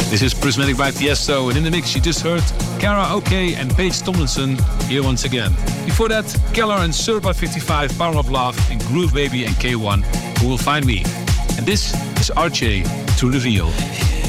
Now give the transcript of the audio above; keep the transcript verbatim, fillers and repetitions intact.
This is Prismatic by Tiesto, and in the mix you just heard Karaoke and Paige Tomlinson here once again. Before that, Keller and Surba fifty-five, Power of Love, and Groove Baby and K one, Who Will Find Me. And this is R J to Reveal.